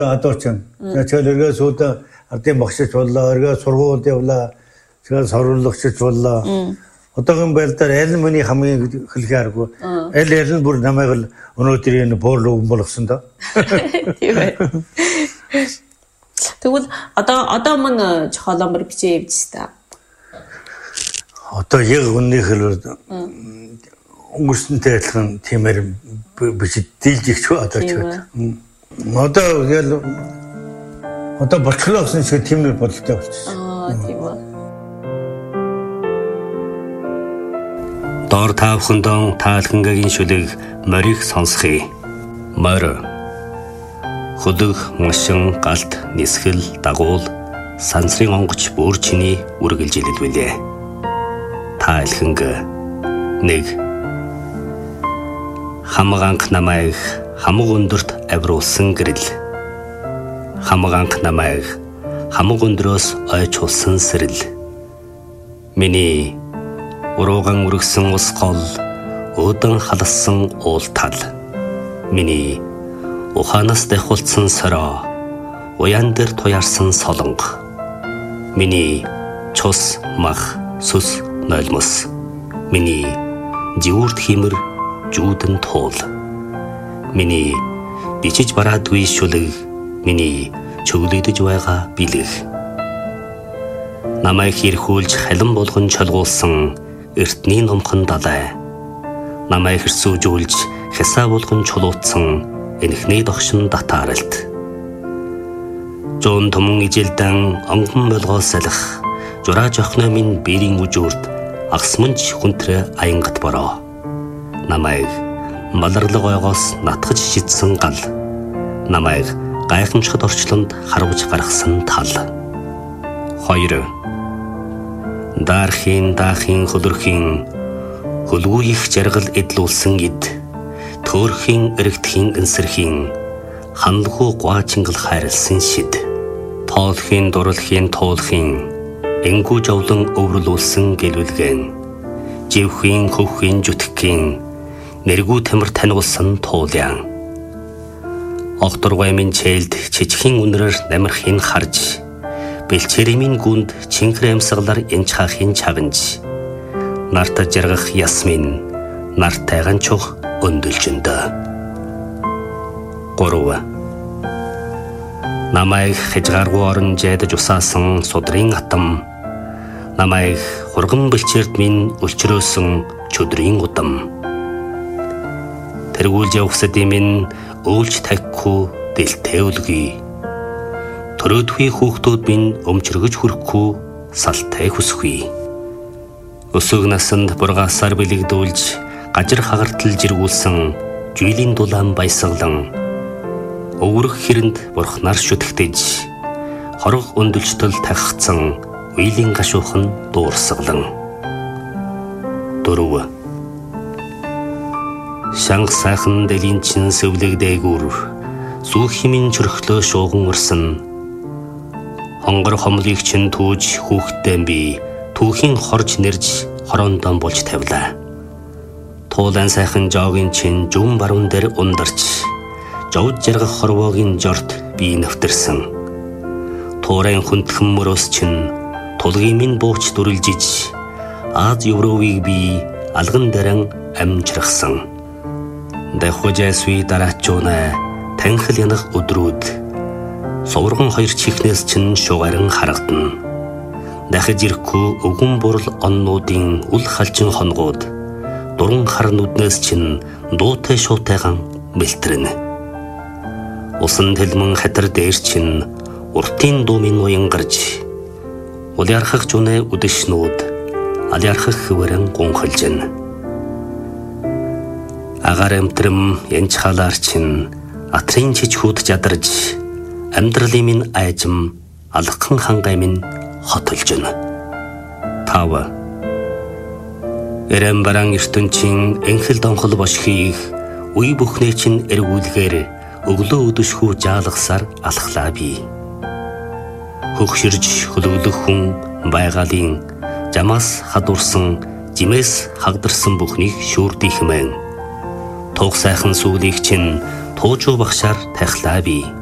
Одоо ч тэгэл эргээ сүйдэ ардын багшиж боллоо, эргээ сургуульд явлаа, тэгэл соруулагчиж боллоо. Одоогийн байлдаар аль нь миний хамгийн хэлхээргүй. Аль нь бүр намайг л өнөөдөр энэ буурлуу болгосон доо. Тийм ээ. Тэгвэл одоо мөн чухалмөр бичээ явж та. Одоо яг үннийх л өнгөрсөнтэй адилхан тиймэр бичиж дийлж ч одоо ч. Одоо болчихлоо гэсэн шиг тиймэр бодолтой болчихсон. Тийм үү. Доор таавхандон таалхангагийн шүлэг морийг сонсхий. Морь. Хөдөх, машин, галт, нисгэл, дагуул, сансрын онгоч бүр чиний үргэлжилэл билээ. Таалханга. 1. Хамгаанх намайг хамаг өндөрт авируулсан гэрэл. Хамгаанх намайг хамаг өндрөөс ойчулсан сэрэл. Миний урууган үргэсэн ус гол, өөдөн халассан уул тал. Миний ухаанаас дахиулсан сороо, уян дээр туяарсан солонго. Миний цус, мах, сүс, нойлмос. Миний живүүрт химэр, жүүдэн туул. Миний бичиж бараадгүй шүлэг, миний чөглөдөж байгаа бэлэг. Намайг хэрхүүлж халин болгон чолгуулсан эртний номхон далай. Намайг хэрсүүжүүлж хасаа болгон чулуутсан энхний догшин татааралт. Жон томон ижилдэн онгон молгоо салах, жураа жохно минь бэрийн үжүүрт агсманч хүнтрэ аянгат бороо. Намайг маларлаг ойгоос натгаж шидсэн гал. Намайг гайхамшигт орчлонд харуулж гаргасан тал. 2. Даахын хөлөрхийн хөлгүй их жаргал эдлүүлсэн эд. Төөрхийн эрэгдэхийн энсэрхийн ханлгүй гуачингал хайрлсан шид. Тоолхийн дурлхийн туулхийн энгүү жовлон өвөрлүүлсэн гэлүүлгэн. Живхийн хөвхийн жүтгэхийн нэргүү тамир таниулсан туулян. Огторгой минь чээлд чичхийн үнрээр намирхын харж, бэлчээрийн гүнд чинхэр амьсгалаар энчхаахын чаванж, нарта жаргах ясмин нартайган чух өндөлжөндө. 3. Намайг хязгааргүй орон жайдаж усаасан судрын атам. Намайг хурган бэлчээрд минь өлчрөөсөн чөдрийн удам. Тэргүүлж явахсад минь өөлж тагхгүй дэлтэй үлгий. Төрөөдгүй хүүхдүүд минь өмчрөгөж хүрэхгүй салтай хүсгүй. Өсөг насанд бургаасаар бэлэгдүүлж гажир хагартал жиргүүлсэн жүйлийн дулаан баясгалан. Өвөрөх хэрэнд бурхнаар шүтгэж хорог өндөлжтөл тахицсан үеийн гашуухан дуурсгалан. 4. Шанх сайхан дэлийн чин сэвлэг дээгүр сүүх химин чөрхлөө шууган өрсөн. Хонгор хомлыг чин түүж хүүхдэн би түүхийн хорж нэрж хороондон болж тавилаа. Туулан сайхан жоогийн чин жүн баруун дээр ундарч жовд жаргах хорвоогийн жорт би нэвтэрсэн. Туурайн хүндхэн мөрөөс чин тулгийн минь бууч дүрлжиж Аз Европыг би алган даран амжиргсан. Дахужайсви дараачуунаа танхил янах өдрүүд суврган хоёр чихнээс чин шугаран харагдана. Дахиж ирэхгүй өвгөн бурал оннуудын үл халчин хоногууд дуран хар нүднээс чин дуутай шуутайган мэлтрэнэ. Усан тэлмэн хатар дээр чин уртын дуумын уян гарч улярхах жунэ үдэшнүүд алярхах хөвөрэн гунхалжин. Агаар амтрам янч халаар чин атрын чичхүүд жадарж амьдралын минь айжим алхан хангай минь хотолжин. 5. Эрэм баран ертөнчин энхэл донхол бошхийг үе бүхнээ чин эргүүлгээр өглөө өдөшхүү жаалагсаар алхлаа би. Хөгширж хөлөглөх хүн байгалийн жамаас хадурсан жимээс хагдарсан бүхнийг шүүрдийхмэн. Туг сайхан сүүлийг чин туужуу багшаар тахлаа би.